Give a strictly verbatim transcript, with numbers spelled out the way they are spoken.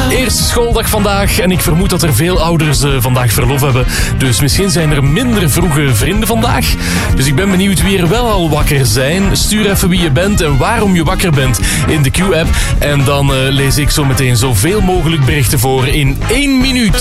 Eerste schooldag vandaag en ik vermoed dat er veel ouders uh, vandaag verlof hebben. Dus misschien zijn er minder vroege vrienden vandaag. Dus ik ben benieuwd wie er wel al wakker zijn. Stuur even wie je bent en waarom je wakker bent in de Q-app. En dan uh, lees ik zo meteen zoveel mogelijk berichten voor in één minuut.